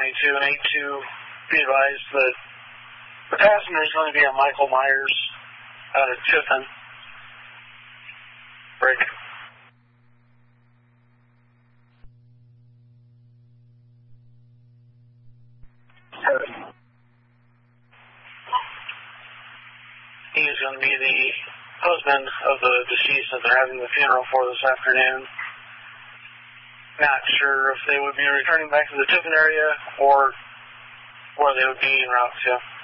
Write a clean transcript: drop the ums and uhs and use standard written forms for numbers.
22 and 82, be advised that the passenger is going to be a Michael Myers out of Tiffin. Break. He is going to be the husband of the deceased that they're having the funeral for this afternoon. Not sure if they would be returning back to the Tiffin area or where they would be en route to.